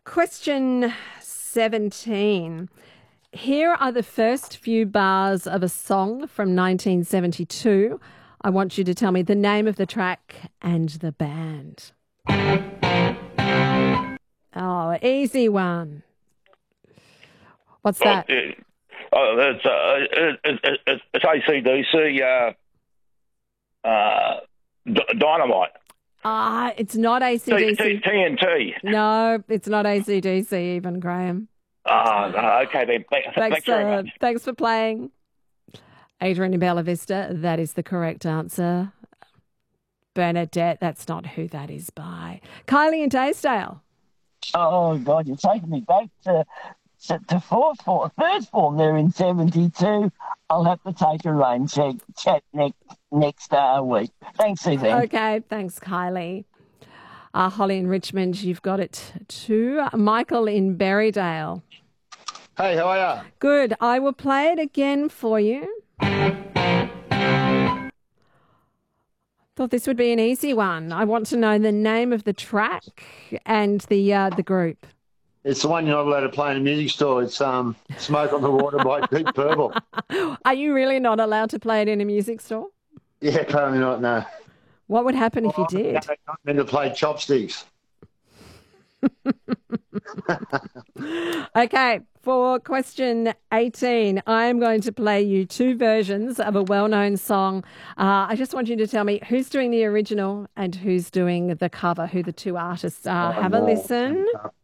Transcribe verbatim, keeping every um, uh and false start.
Question seventeen. Here are the first few bars of a song from nineteen seventy-two. I want you to tell me the name of the track and the band. Oh, easy one. What's that? Oh, it, oh, it's, uh, it, it, it, it's A C D C, uh, uh, D- Dynamite. Ah, it's not A C D C. T N T. No, it's not A C D C even, Graham. Ah, no, okay then. Thanks, Thanks, thanks very uh, much. Thanks for playing. Adrian in Bella Vista, that is the correct answer. Bernadette, that's not who that is by. Kylie and Taysdale. Oh, God, you're taking me back to, to, to fourth form, third form there in seventy-two. I'll have to take a rain check, chat next, next uh, week. Thanks, Suzanne. Okay, thanks, Kylie. Uh, Holly in Richmond, you've got it too. Michael in Berrydale. Hey, how are you? Good. I will play it again for you. Thought this would be an easy one. I want to know the name of the track and the uh, the group. It's the one you're not allowed to play in a music store. It's um, Smoke on the Water by Deep Purple. Are you really not allowed to play it in a music store? Yeah, apparently not, no. What would happen if you did? I'm meant to play chopsticks. Okay, for question eighteen, I am going to play you two versions of a well-known song. Uh, I just want you to tell me who's doing the original and who's doing the cover, who the two artists are. Oh, Have a no. listen.